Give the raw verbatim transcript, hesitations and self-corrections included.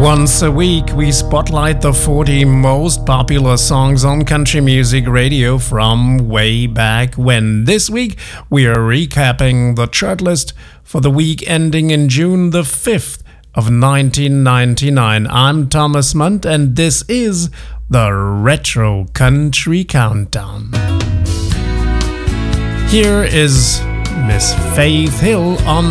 Once a week, we spotlight the forty most popular songs on country music radio from way back when. This week, we are recapping the chart list for the week ending in June the fifth of nineteen ninety-nine. I'm Thomas Munt, and this is the Retro Country Countdown. Here is Miss Faith Hill on